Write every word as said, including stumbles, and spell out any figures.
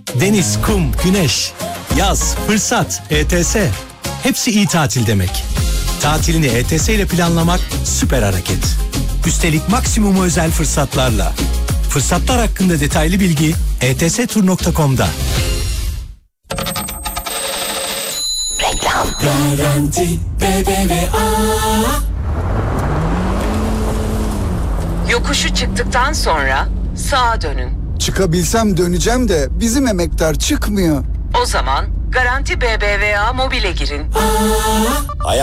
Deniz, kum, güneş, yaz, fırsat, E T S. Hepsi iyi tatil demek. Tatilini E T S ile planlamak süper hareket. Üstelik maksimum özel fırsatlarla. Fırsatlar hakkında detaylı bilgi e t s tur nokta com'da. Reklam. Garanti B B V A. Yokuşu çıktıktan sonra sağa dönün. Çıkabilsem döneceğim de bizim emektar çıkmıyor. O zaman Garanti B B V A Mobil'e girin. Aa.